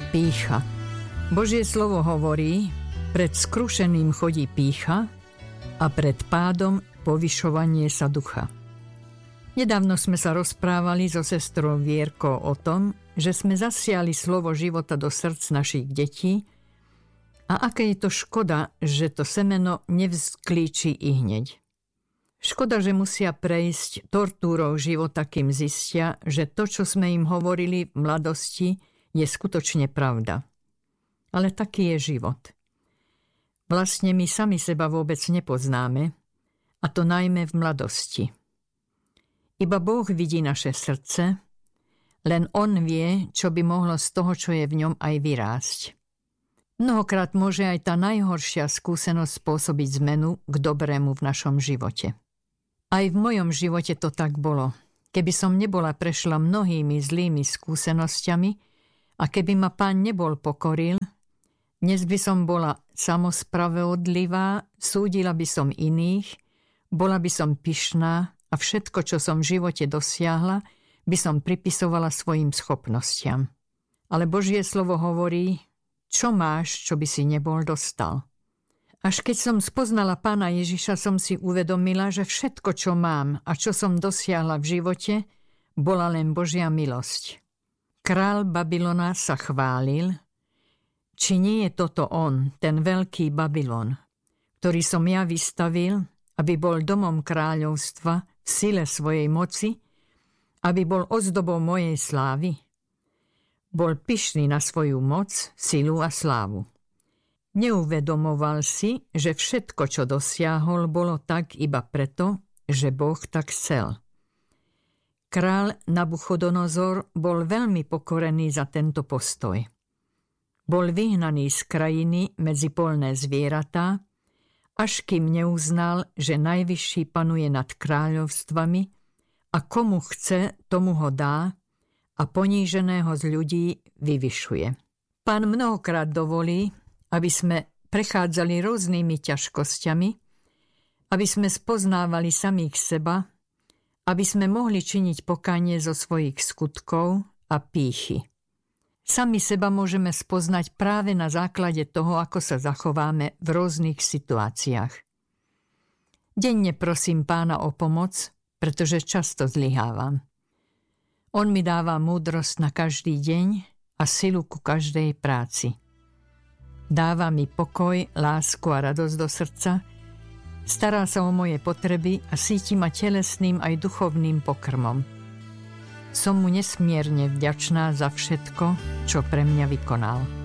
Pýcha. Božie slovo hovorí, pred skrušeným chodí pýcha a pred pádom povyšovanie sa ducha. Nedávno sme sa rozprávali so sestrou Vierkou o tom, že sme zasiali slovo života do srdc našich detí a aké je to škoda, že to semeno nevzklíči ihneď. Škoda, že musia prejsť tortúrou života, kým zistia, že to, čo sme im hovorili v mladosti, je skutočne pravda. Ale taký je život. Vlastne my sami seba vôbec nepoznáme, a to najmä v mladosti. Iba Boh vidí naše srdce, len On vie, čo by mohlo z toho, čo je v ňom, aj vyrásť. Mnohokrát môže aj tá najhoršia skúsenosť spôsobiť zmenu k dobrému v našom živote. Aj v mojom živote to tak bolo. Keby som nebola prešla mnohými zlými skúsenosťami a keby ma Pán nebol pokoril, dnes by som bola samospravodlivá, súdila by som iných, bola by som pyšná a všetko, čo som v živote dosiahla, by som pripisovala svojim schopnostiam. Ale Božie slovo hovorí, čo máš, čo by si nebol dostal. Až keď som spoznala Pána Ježiša, som si uvedomila, že všetko, čo mám a čo som dosiahla v živote, bola len Božia milosť. Král Babylona sa chválil, či nie je toto on, ten veľký Babylon, ktorý som ja vystavil, aby bol domom kráľovstva v sile svojej moci, aby bol ozdobou mojej slávy. Bol pyšný na svoju moc, silu a slávu. Neuvedomoval si, že všetko, čo dosiahol, bolo tak iba preto, že Boh tak chcel. Král Nabuchodonozor bol veľmi pokorený za tento postoj. Bol vyhnaný z krajiny medzi poľné zvieratá, až kým neuznal, že Najvyšší panuje nad kráľovstvami a komu chce, tomu ho dá a poníženého z ľudí vyvyšuje. Pán mnohokrát dovolí, aby sme prechádzali rôznymi ťažkosťami, aby sme spoznávali samých seba, aby sme mohli činiť pokánie zo svojich skutkov a pýchy. Sami seba môžeme spoznať práve na základe toho, ako sa zachováme v rôznych situáciách. Denne prosím Pána o pomoc, pretože často zlyhávam. On mi dáva múdrosť na každý deň a silu ku každej práci. Dáva mi pokoj, lásku a radosť do srdca, stará sa o moje potreby a síti ma telesným aj duchovným pokrmom. Som mu nesmierne vďačná za všetko, čo pre mňa vykonal.